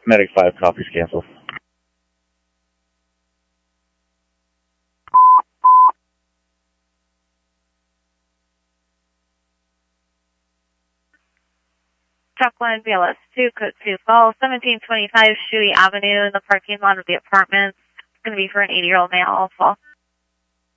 Medic 5 copies cancel. Truckline BLS 2, code 2 Fall, 1725 Shuey Avenue in the parking lot of the apartments. It's going to be for an 80-year-old male, all fall.